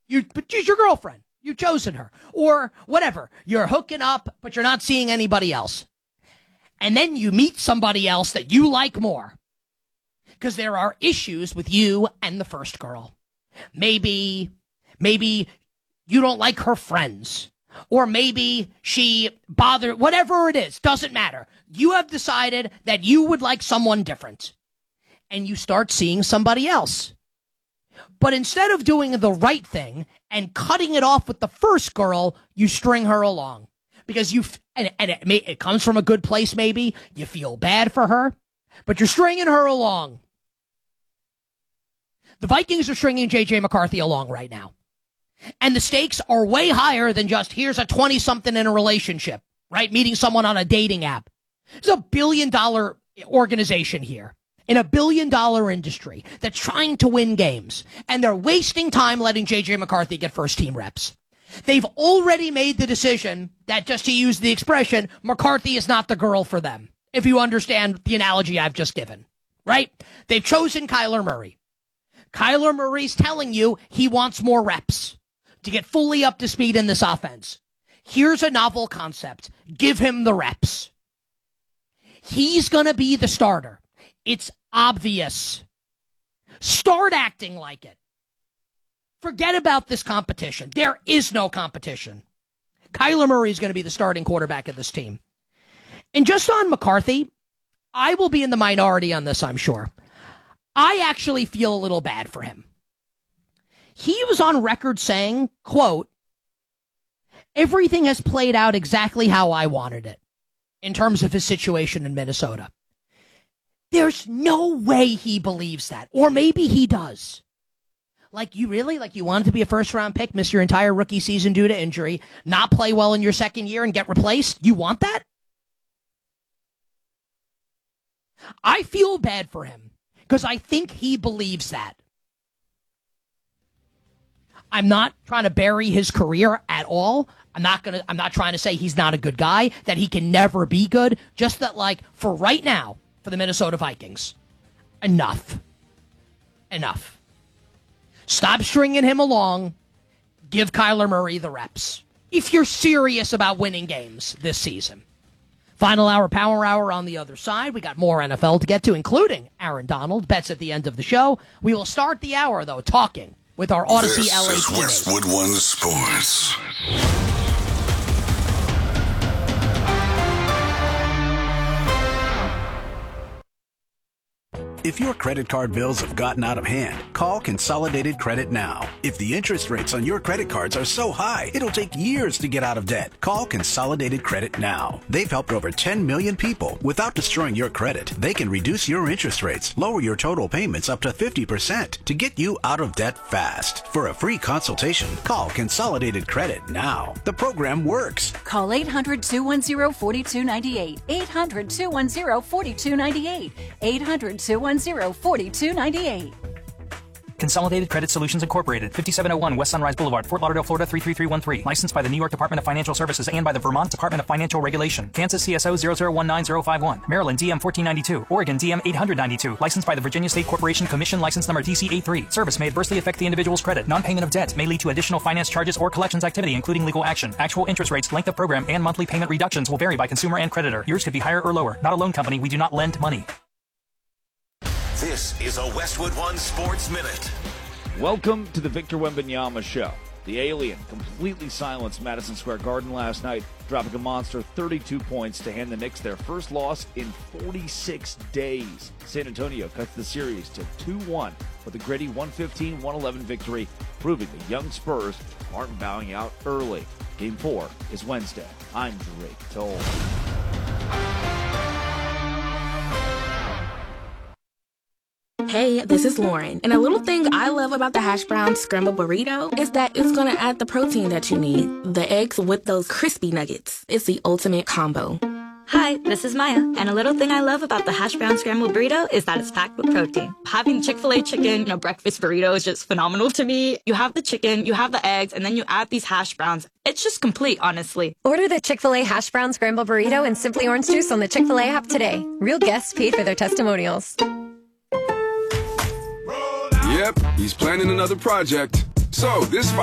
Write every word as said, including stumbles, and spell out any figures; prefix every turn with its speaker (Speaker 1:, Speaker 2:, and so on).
Speaker 1: You, but she's your girlfriend. You've chosen her. Or whatever. You're hooking up, but you're not seeing anybody else. And then you meet somebody else that you like more. Because there are issues with you and the first girl. Maybe, maybe you don't like her friends. Or maybe she bothered, whatever it is, doesn't matter. You have decided that you would like someone different. And you start seeing somebody else. But instead of doing the right thing and cutting it off with the first girl, you string her along. Because you, and, and it, may, it comes from a good place maybe, you feel bad for her, but you're stringing her along. The Vikings are stringing J J McCarthy along right now. And the stakes are way higher than just here's a twenty-something in a relationship, right? Meeting someone on a dating app. There's a billion-dollar organization here in a billion-dollar industry that's trying to win games. And they're wasting time letting J J McCarthy get first-team reps. They've already made the decision that, just to use the expression, McCarthy is not the girl for them, if you understand the analogy I've just given, right? They've chosen Kyler Murray. Kyler Murray's telling you he wants more reps to get fully up to speed in this offense. Here's a novel concept. Give him the reps. He's going to be the starter. It's obvious. Start acting like it. Forget about this competition. There is no competition. Kyler Murray is going to be the starting quarterback of this team. And just on McCarthy, I will be in the minority on this, I'm sure. I actually feel a little bad for him. He was on record saying, quote, everything has played out exactly how I wanted it in terms of his situation in Minnesota. There's no way he believes that. Or maybe he does. Like, you really? Like, you wanted to be a first-round pick, miss your entire rookie season due to injury, not play well in your second year and get replaced? You want that? I feel bad for him because I think he believes that. I'm not trying to bury his career at all. I'm not going to, I'm not trying to say he's not a good guy, that he can never be good. Just that, like, for right now, for the Minnesota Vikings, enough. Enough. Stop stringing him along. Give Kyler Murray the reps. If you're serious about winning games this season. Final hour, power hour on the other side. We got more N F L to get to, including Aaron Donald. Bets at the end of the show. We will start the hour, though, talking with our Odyssey
Speaker 2: this
Speaker 1: L A
Speaker 2: is Westwood One Sports.
Speaker 3: If your credit card bills have gotten out of hand, call Consolidated Credit now. If the interest rates on your credit cards are so high, it'll take years to get out of debt. Call Consolidated Credit now. They've helped over ten million people. Without destroying your credit, they can reduce your interest rates, lower your total payments up to fifty percent to get you out of debt fast. For a free consultation, call Consolidated Credit now. The program works.
Speaker 4: Call eight hundred, two one zero, four two nine eight. eight hundred, two one zero, four two nine eight. eight hundred, two one zero, four two nine eight.
Speaker 5: Consolidated Credit Solutions Incorporated, fifty-seven oh one West Sunrise Boulevard, Fort Lauderdale, Florida three three three one three. Licensed by the New York Department of Financial Services and by the Vermont Department of Financial Regulation. Kansas C S O zero zero one nine zero five one. Maryland D M fourteen ninety-two. Oregon D M eight ninety-two. Licensed by the Virginia State Corporation Commission, license number D C A three. Service may adversely affect the individual's credit. Non-payment of debt may lead to additional finance charges or collections activity, including legal action. Actual interest rates, length of program, and monthly payment reductions will vary by consumer and creditor. Yours could be higher or lower. Not a loan company. We do not lend money.
Speaker 2: This is a Westwood One Sports Minute.
Speaker 6: Welcome to the Victor Wembanyama Show. The alien completely silenced Madison Square Garden last night, dropping a monster thirty-two points to hand the Knicks their first loss in forty-six days. San Antonio cuts the series to two one with a gritty one fifteen one eleven victory, proving the young Spurs aren't bowing out early. Game four is Wednesday. I'm Drake Toll.
Speaker 7: Hey, this is Lauren, and a little thing I love about the hash brown scrambled burrito is that it's going to add the protein that you need. The eggs with those crispy nuggets. It's the ultimate combo.
Speaker 8: Hi, this is Maya, and a little thing I love about the hash brown scrambled burrito is that it's packed with protein. Having Chick-fil-A chicken in a breakfast burrito is just phenomenal to me. You have the chicken, you have the eggs, and then you add these hash browns. It's just complete, honestly.
Speaker 9: Order the Chick-fil-A hash brown scrambled burrito and Simply Orange Juice on the Chick-fil-A app today. Real guests paid for their testimonials.
Speaker 10: Yep, he's planning another project. So this